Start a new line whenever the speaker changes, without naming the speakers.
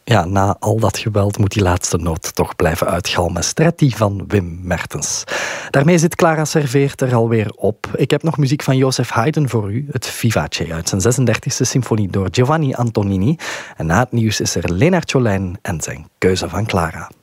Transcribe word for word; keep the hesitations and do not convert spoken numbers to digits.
ja, na al dat geweld moet die laatste noot toch blijven uitgalmen. Stretti van Wim Mertens. Daarmee zit Clara Serveert er alweer op. Ik heb nog muziek van Joseph Haydn voor u. Het Vivace uit zijn zesendertigste symfonie door Giovanni Antonini. En na het nieuws is er Leonard Jolijn en zijn Keuze van Clara.